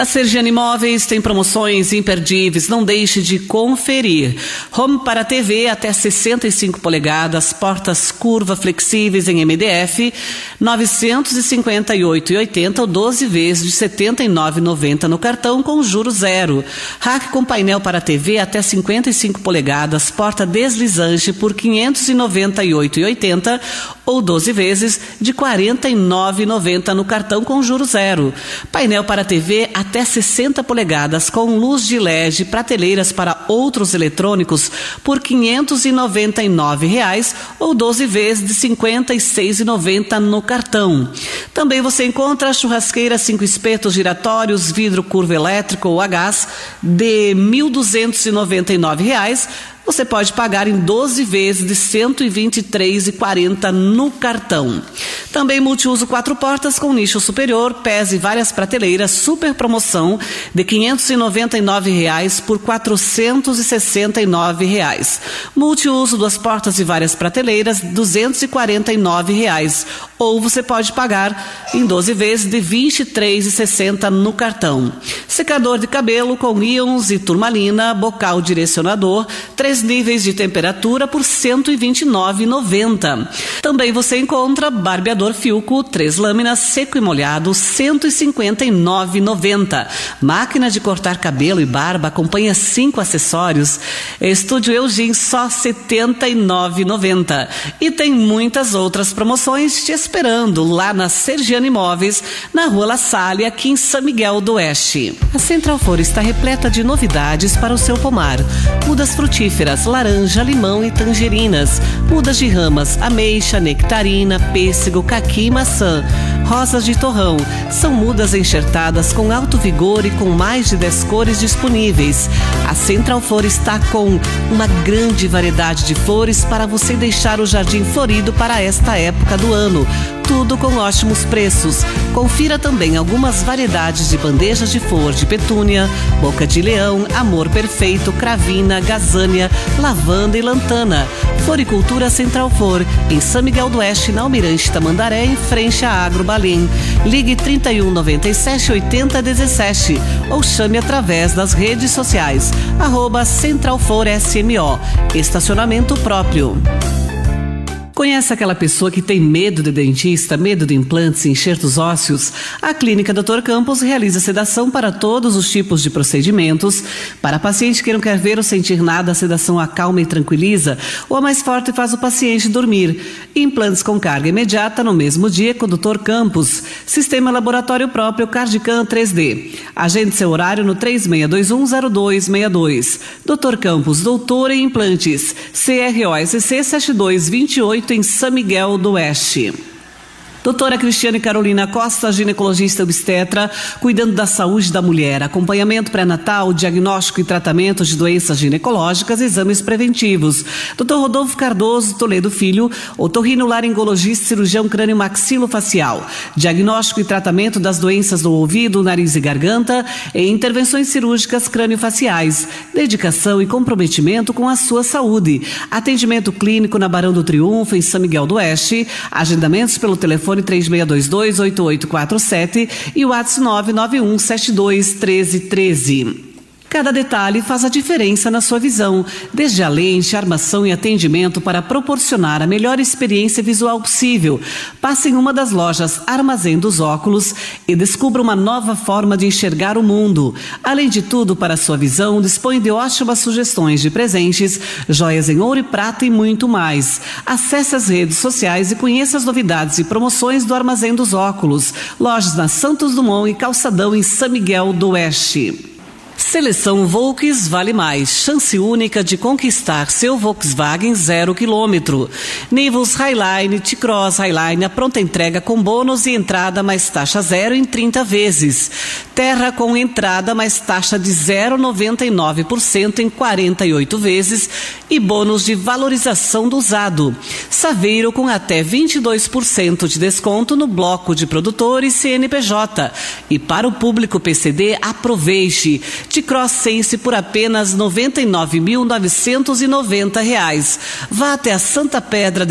A Sergiane Imóveis tem promoções imperdíveis, não deixe de conferir. Home para TV até 65 polegadas, portas curva flexíveis em MDF, R$ 958,80 ou 12 vezes de R$ 79,90 no cartão com juros zero. Rack com painel para TV até 55 polegadas, porta deslizante por R$ 598,80 ou 12 vezes de R$ 49,90 no cartão com juros zero. Painel para TV até 60 polegadas com luz de LED, prateleiras para outros eletrônicos por R$ 599,00 ou 12 vezes de R$ 56,90 no cartão. Também você encontra churrasqueira 5 espetos giratórios, vidro curvo elétrico ou a gás de R$ 1.299. Você pode pagar em 12 vezes de R$ 123,40 no cartão. Também multiuso 4 portas com nicho superior, pés e várias prateleiras, super promoção de R$ 599,00 por R$ 469,00. Multiuso 2 portas e várias prateleiras, R$ 249,00. Ou você pode pagar em 12 vezes de R$ 23,60 no cartão. Secador de cabelo com íons e turmalina, bocal direcionador, 3 níveis de temperatura por R$ 129,90. Também você encontra barbeador Filco, 3 lâminas, seco e molhado, R$ 159,90. Máquina de cortar cabelo e barba acompanha 5 acessórios. Estúdio Eugene, só R$ 79,90. E tem muitas outras promoções te esperando lá na Sergiane Imóveis, na Rua La Salle, aqui em São Miguel do Oeste. A Central Flor está repleta de novidades para o seu pomar. Mudas frutíferas, laranja, limão e tangerinas. Mudas de ramas, ameixa, nectarina, pêssego, caqui e maçã. Rosas de torrão. São mudas enxertadas com alto vigor e com mais de 10 cores disponíveis. A Central Flor está com uma grande variedade de flores para você deixar o jardim florido para esta época do ano. Tudo com ótimos preços. Confira também algumas variedades de bandejas de flor de petúnia, boca de leão, amor perfeito, cravina, gazânia, lavanda e lantana. Floricultura Central Flor, em São Miguel do Oeste, na Almirante Tamandaré, em frente à Agro Balim. Ligue 31 97 80 17 ou chame através das redes sociais. @Central Flor SMO. Estacionamento próprio. Conhece aquela pessoa que tem medo de dentista, medo de implantes e enxertos ósseos? A Clínica Dr. Campos realiza sedação para todos os tipos de procedimentos. Para paciente que não quer ver ou sentir nada, a sedação acalma e tranquiliza, ou a mais forte faz o paciente dormir. Implantes com carga imediata no mesmo dia com o Dr. Campos. Sistema laboratório próprio Cardican 3D. Agende seu horário no 36210262. Dr. Campos, doutor em implantes. CROSC 7228 em São Miguel do Oeste. Doutora Cristiane Carolina Costa, ginecologista obstetra, cuidando da saúde da mulher, acompanhamento pré-natal, diagnóstico e tratamento de doenças ginecológicas, exames preventivos. Dr. Rodolfo Cardoso Toledo Filho, otorrinolaringologista, cirurgião crânio-maxilofacial, diagnóstico e tratamento das doenças do ouvido, nariz e garganta e intervenções cirúrgicas crânio-faciais, dedicação e comprometimento com a sua saúde. Atendimento clínico na Barão do Triunfo, em São Miguel do Oeste, agendamentos pelo telefone 3622-8847 e o WhatsApp 991721313. Cada detalhe faz a diferença na sua visão, desde a lente, armação e atendimento para proporcionar a melhor experiência visual possível. Passe em uma das lojas Armazém dos Óculos e descubra uma nova forma de enxergar o mundo. Além de tudo, para a sua visão, dispõe de ótimas sugestões de presentes, joias em ouro e prata e muito mais. Acesse as redes sociais e conheça as novidades e promoções do Armazém dos Óculos. Lojas na Santos Dumont e Calçadão, em São Miguel do Oeste. Seleção Volks Vale Mais, chance única de conquistar seu Volkswagen 0 km. Nivus Highline, T-Cross Highline, a pronta entrega com bônus e entrada mais taxa zero em 30 vezes. Terra com entrada mais taxa de 0,99% em 48 vezes e bônus de valorização do usado. Saveiro com até 22% de desconto no bloco de produtores CNPJ. E para o público PCD, aproveite. T-Cross Sense por apenas R$ 99.990. Vá até a Santa Pedra